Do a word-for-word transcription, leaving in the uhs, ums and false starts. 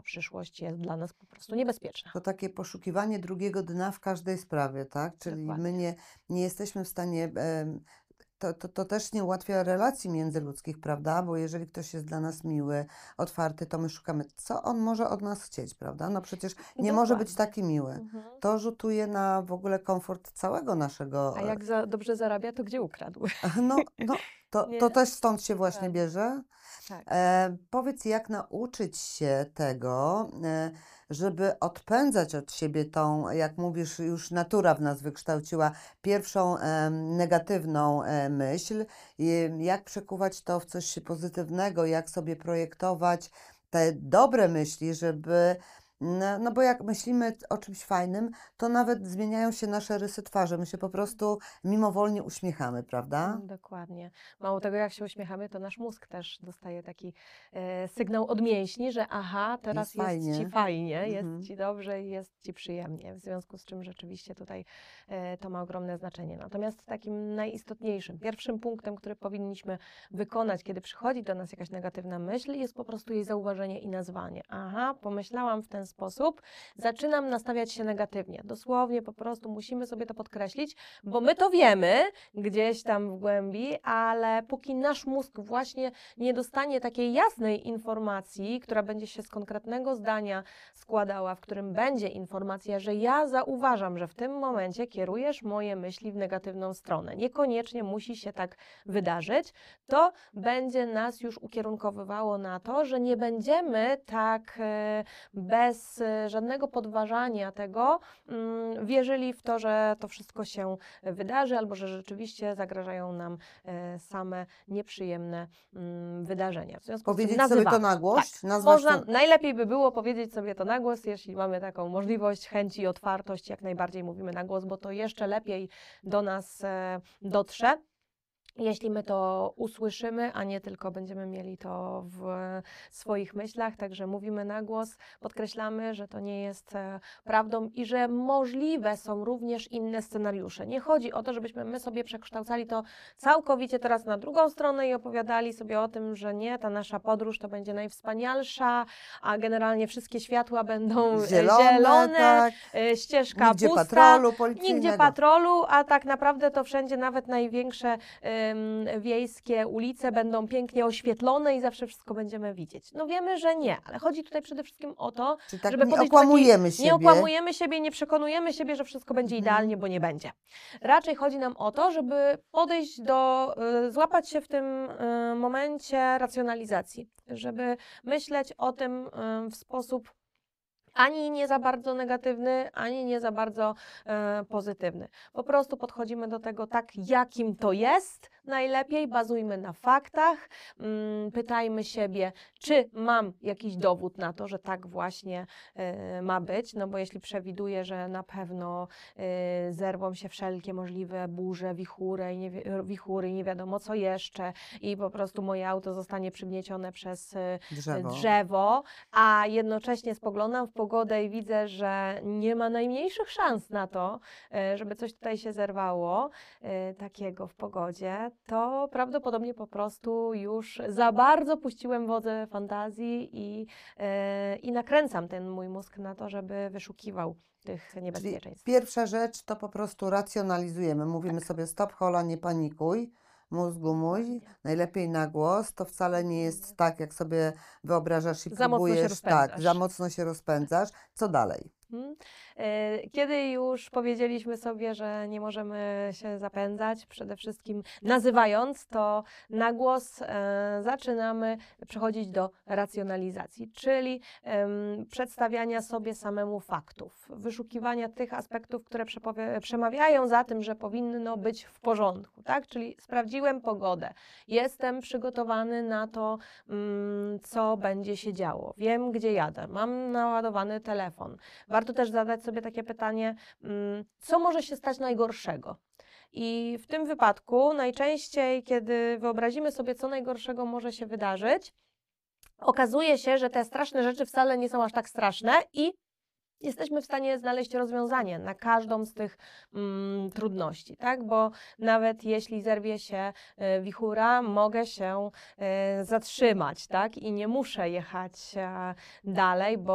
przyszłość jest dla nas po prostu niebezpieczna. To takie poszukiwanie drugiego dna w każdej sprawie, tak? Czyli my Dokładnie. nie, nie jesteśmy w stanie, em, to, to, to też nie ułatwia relacji międzyludzkich, prawda? Bo jeżeli ktoś jest dla nas miły, otwarty, to my szukamy, co on może od nas chcieć, prawda? No przecież nie może być Dokładnie. taki miły. Mhm. To rzutuje na w ogóle komfort całego naszego. A jak za dobrze zarabia, to gdzie ukradł? No, no to, Nie? to też stąd się właśnie Dokładnie. bierze. Tak. E, powiedz, jak nauczyć się tego, e, żeby odpędzać od siebie tą, jak mówisz, już natura w nas wykształciła pierwszą e, negatywną e, myśl, i jak przekuwać to w coś pozytywnego, jak sobie projektować te dobre myśli, żeby, no, no bo jak myślimy o czymś fajnym, to nawet zmieniają się nasze rysy twarzy, my się po prostu mimowolnie uśmiechamy, prawda? Mm, Dokładnie. Mało tego, jak się uśmiechamy, to nasz mózg też dostaje taki e, sygnał od mięśni, że aha, teraz Jest jest ci fajnie. fajnie, Mhm. jest ci dobrze i jest ci przyjemnie. W związku z czym rzeczywiście tutaj e, to ma ogromne znaczenie. Natomiast takim najistotniejszym, pierwszym punktem, który powinniśmy wykonać, kiedy przychodzi do nas jakaś negatywna myśl, jest po prostu jej zauważenie i nazwanie. Aha, pomyślałam w ten sposób, zaczynam nastawiać się negatywnie. Dosłownie po prostu musimy sobie to podkreślić, bo my to wiemy gdzieś tam w głębi, ale póki nasz mózg właśnie nie dostanie takiej jasnej informacji, która będzie się z konkretnego zdania składała, w którym będzie informacja, że ja zauważam, że w tym momencie kierujesz moje myśli w negatywną stronę. Niekoniecznie musi się tak wydarzyć, to będzie nas już ukierunkowywało na to, że nie będziemy tak e, bez e, żadnego podważania tego mm, wierzyli w to, że to wszystko się wydarzy, albo że rzeczywiście zagrażają nam e, same nieprzyjemne mm, wydarzenia. W związku z czym Powiedzieć sobie to nazywamy. na głos, Tak, nazwać można, to. najlepiej by było powiedzieć sobie to na głos, jeśli mamy taką możliwość, chęć i otwartość, jak najbardziej mówimy na głos, bo to jeszcze lepiej do nas e, dotrze. Jeśli my to usłyszymy, a nie tylko będziemy mieli to w swoich myślach, także mówimy na głos, podkreślamy, że to nie jest e, prawdą i że możliwe są również inne scenariusze. Nie chodzi o to, żebyśmy my sobie przekształcali to całkowicie teraz na drugą stronę i opowiadali sobie o tym, że nie, ta nasza podróż to będzie najwspanialsza, a generalnie wszystkie światła będą e, Zielone, zielone, tak. e, ścieżka Nigdzie pusta, patrolu nigdzie policyjnego. patrolu, a tak naprawdę to wszędzie nawet największe em, wiejskie ulice będą pięknie oświetlone i zawsze wszystko będziemy widzieć. No wiemy, że nie, ale chodzi tutaj przede wszystkim o to, Czyli tak żeby nie podejść do takiej- okłamujemy siebie. nie okłamujemy siebie, nie przekonujemy siebie, że wszystko będzie Mhm. idealnie, bo nie będzie. Raczej chodzi nam o to, żeby podejść do, y, złapać się w tym y, momencie racjonalizacji, żeby myśleć o tym y, w sposób ani nie za bardzo negatywny, ani nie za bardzo e, pozytywny. Po prostu podchodzimy do tego tak, jakim to jest, najlepiej bazujmy na faktach, mm, pytajmy siebie, czy mam jakiś dowód na to, że tak właśnie e, ma być, no bo jeśli przewiduję, że na pewno e, zerwą się wszelkie możliwe burze, wichury i nie, wi- wichury i nie wiadomo co jeszcze i po prostu moje auto zostanie przygniecione przez e, Drzewo. drzewo, a jednocześnie spoglądam w pogodę i widzę, że nie ma najmniejszych szans na to, e, żeby coś tutaj się zerwało e, takiego w pogodzie, to prawdopodobnie po prostu już za bardzo puściłem wodze fantazji i, e, i nakręcam ten mój mózg na to, żeby wyszukiwał tych Czyli niebezpieczeństw. pierwsza rzecz to po prostu racjonalizujemy. Mówimy Tak. sobie stop, hola, nie panikuj. Mózgu mój, Dokładnie. najlepiej na głos. To wcale nie jest tak, jak sobie wyobrażasz i Za mocno się próbujesz. Tak, rozpędzasz. za mocno się rozpędzasz. Co dalej? Mhm. E, Kiedy już powiedzieliśmy sobie, że nie możemy się zapędzać, przede wszystkim nazywając to na głos, e, zaczynamy przechodzić do racjonalizacji, czyli em, przedstawiania sobie samemu faktów, wyszukiwania tych aspektów, które przepowie- przemawiają za tym, że powinno być w porządku, tak? Czyli sprawdziłem pogodę, jestem przygotowany na to, mm, co będzie się działo, wiem, gdzie jadę, mam naładowany telefon. Warto też zadać sobie takie pytanie, mm, co może się stać najgorszego? I w tym wypadku najczęściej, kiedy wyobrazimy sobie, co najgorszego może się wydarzyć, okazuje się, że te straszne rzeczy wcale nie są aż tak straszne i jesteśmy w stanie znaleźć rozwiązanie na każdą z tych mm, trudności, tak? Bo nawet jeśli zerwie się e, wichura, mogę się e, zatrzymać, tak? I nie muszę jechać e, dalej, bo